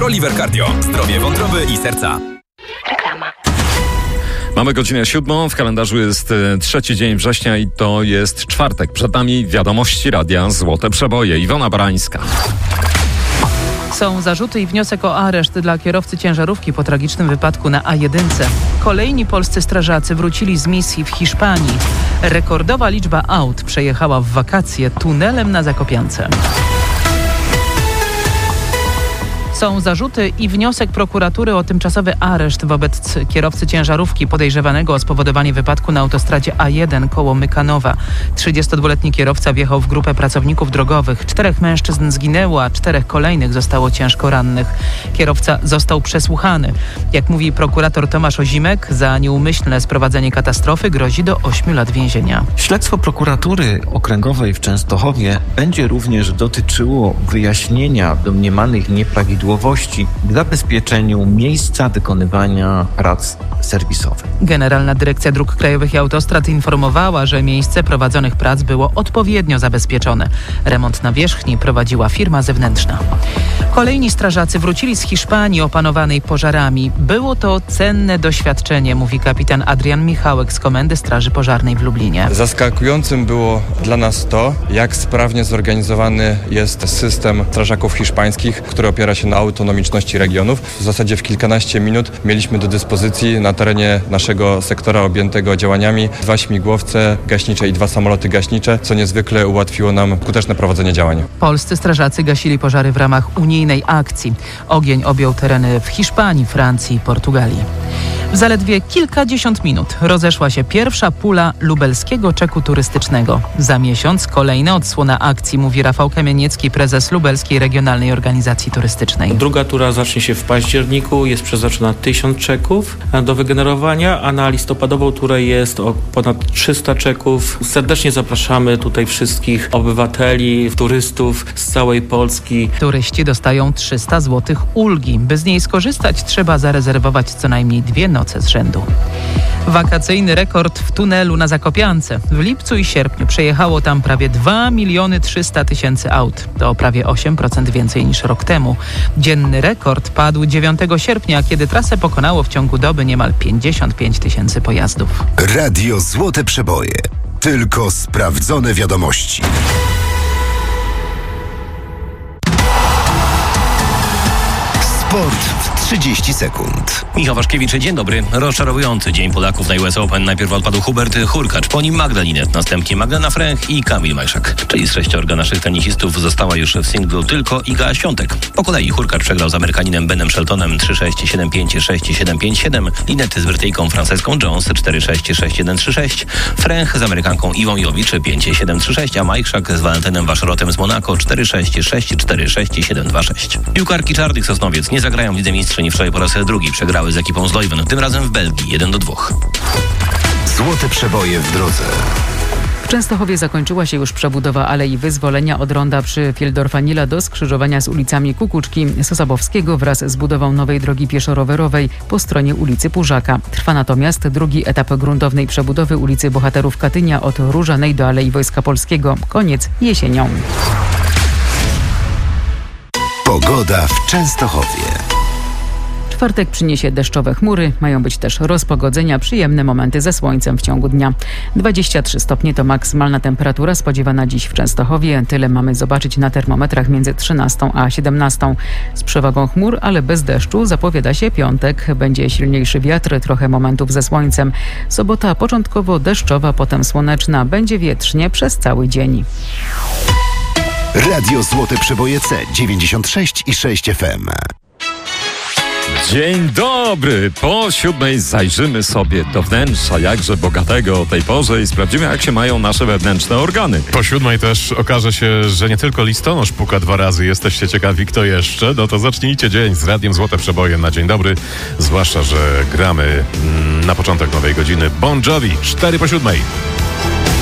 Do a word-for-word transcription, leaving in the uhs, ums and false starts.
ProLiver Cardio. Zdrowie wątroby i serca. Reklama. Mamy godzinę siódmą, w kalendarzu jest trzeci dzień września i to jest czwartek. Przed nami wiadomości radia Złote Przeboje. Iwona Barańska. Są zarzuty i wniosek o areszt dla kierowcy ciężarówki po tragicznym wypadku na A jeden. Kolejni polscy strażacy wrócili z misji w Hiszpanii. Rekordowa liczba aut przejechała w wakacje tunelem na Zakopiance. Są zarzuty i wniosek prokuratury o tymczasowy areszt wobec kierowcy ciężarówki podejrzewanego o spowodowanie wypadku na autostradzie A jeden koło Mykanowa. trzydziestodwuletni kierowca wjechał w grupę pracowników drogowych. Czterech mężczyzn zginęło, a czterech kolejnych zostało ciężko rannych. Kierowca został przesłuchany. Jak mówi prokurator Tomasz Ozimek, za nieumyślne sprowadzenie katastrofy grozi do ośmiu lat więzienia. Śledztwo prokuratury okręgowej w Częstochowie będzie również dotyczyło wyjaśnienia domniemanych nieprawidłowości w zabezpieczeniu miejsca wykonywania prac serwisowych. Generalna Dyrekcja Dróg Krajowych i Autostrad informowała, że miejsce prowadzonych prac było odpowiednio zabezpieczone. Remont nawierzchni prowadziła firma zewnętrzna. Kolejni strażacy wrócili z Hiszpanii opanowanej pożarami. Było to cenne doświadczenie, mówi kapitan Adrian Michałek z Komendy Straży Pożarnej w Lublinie. Zaskakującym było dla nas to, jak sprawnie zorganizowany jest system strażaków hiszpańskich, który opiera się na autonomiczności regionów. W zasadzie w kilkanaście minut mieliśmy do dyspozycji na terenie naszego sektora objętego działaniami dwa śmigłowce gaśnicze i dwa samoloty gaśnicze, co niezwykle ułatwiło nam skuteczne prowadzenie działań. Polscy strażacy gasili pożary w ramach unijnej akcji. Ogień objął tereny w Hiszpanii, Francji i Portugalii. W zaledwie kilkadziesiąt minut rozeszła się pierwsza pula lubelskiego czeku turystycznego. Za miesiąc kolejna odsłona akcji, mówi Rafał Kamieniecki, prezes Lubelskiej Regionalnej Organizacji Turystycznej. Druga tura zacznie się w październiku, jest przeznaczona tysiąc czeków do wygenerowania, a na listopadową turę jest o ponad trzysta czeków. Serdecznie zapraszamy tutaj wszystkich obywateli, turystów z całej Polski. Turyści dostają trzysta złotych ulgi. By z niej skorzystać, trzeba zarezerwować co najmniej dwie noce z rzędu. Wakacyjny rekord w tunelu na Zakopiance. W lipcu i sierpniu przejechało tam prawie dwa miliony trzysta tysięcy aut. To prawie osiem procent więcej niż rok temu. Dzienny rekord padł dziewiątego sierpnia, kiedy trasę pokonało w ciągu doby niemal pięćdziesiąt pięć tysięcy pojazdów. Radio Złote Przeboje. Tylko sprawdzone wiadomości. Sport w trzydzieści sekund. Michał Waszkiewicz, dzień dobry. Rozczarowujący dzień Polaków na U S Open. Najpierw odpadł Hubert Hurkacz, po nim Magdalinet, następnie Magdalena Fręch i Kamil Majszak. Czyli z sześciorga naszych tenisistów została już w singlu tylko Iga Świątek. Po kolei Hurkacz przegrał z Amerykaninem Benem Sheltonem trzy sześć, siedem pięć, sześć siedem, pięć siedem. Linet z Brytyjką Franceską Jones cztery sześć, sześć jeden, trzy sześć. Fręch z Amerykanką Iwą Jowicz pięć siedem, trzy sześć, a Majszak z Walentynem Waszerotem z Monako cztery sześć, sześć cztery, sześć siedem, dwa sześć. Piłkarki Czarnych Sosnowiec nie zagrają w Lidze Mistrzyni wczoraj po raz drugi. Przegrały z ekipą z Leuven, tym razem w Belgii jeden do dwóch. Złote Przeboje w drodze. W Częstochowie zakończyła się już przebudowa Alei Wyzwolenia od ronda przy Fieldorfa-Nila do skrzyżowania z ulicami Kukuczki, Sosabowskiego wraz z budową nowej drogi pieszo-rowerowej po stronie ulicy Pużaka. Trwa natomiast drugi etap gruntownej przebudowy ulicy Bohaterów Katynia od Różanej do Alei Wojska Polskiego. Koniec jesienią. Pogoda w Częstochowie. Czwartek przyniesie deszczowe chmury, mają być też rozpogodzenia, przyjemne momenty ze słońcem w ciągu dnia. dwadzieścia trzy stopnie to maksymalna temperatura spodziewana dziś w Częstochowie. Tyle mamy zobaczyć na termometrach między trzynastą a siedemnastą. Z przewagą chmur, ale bez deszczu zapowiada się piątek. Będzie silniejszy wiatr, trochę momentów ze słońcem. Sobota początkowo deszczowa, potem słoneczna. Będzie wietrznie przez cały dzień. Radio Złote Przeboje C dziewięćdziesiąt sześć i sześć F M. Dzień dobry! Po siódmej zajrzymy sobie do wnętrza jakże bogatego o tej porze i sprawdzimy, jak się mają nasze wewnętrzne organy. Po siódmej też okaże się, że nie tylko listonosz puka dwa razy. Jesteście ciekawi, kto jeszcze? No to zacznijcie dzień z Radiem Złote Przeboje na dzień dobry. Zwłaszcza, że gramy mm, na początek nowej godziny Bon Jovi, cztery po siódmej.